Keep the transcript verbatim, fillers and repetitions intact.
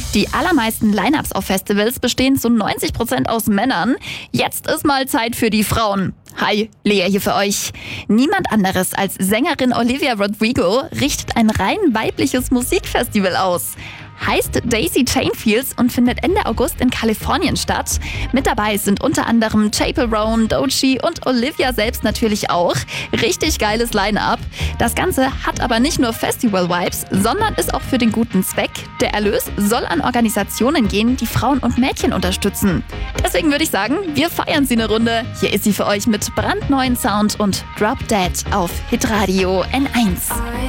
Die allermeisten Line-Ups auf Festivals bestehen zu neunzig Prozent aus Männern. Jetzt ist mal Zeit für die Frauen. Hi, Lea hier für euch. Niemand anderes als Sängerin Olivia Rodrigo richtet ein rein weibliches Musikfestival aus. Heißt Daisy Chain Fields und findet Ende August in Kalifornien statt. Mit dabei sind unter anderem Chappell Roan, Doechii und Olivia selbst natürlich auch. Richtig geiles Line-Up. Das Ganze hat aber nicht nur Festival-Vibes, sondern ist auch für den guten Zweck. Der Erlös soll an Organisationen gehen, die Frauen und Mädchen unterstützen. Deswegen würde ich sagen, wir feiern sie eine Runde. Hier ist sie für euch mit brandneuen Sound und Drop Dead auf Hitradio N eins.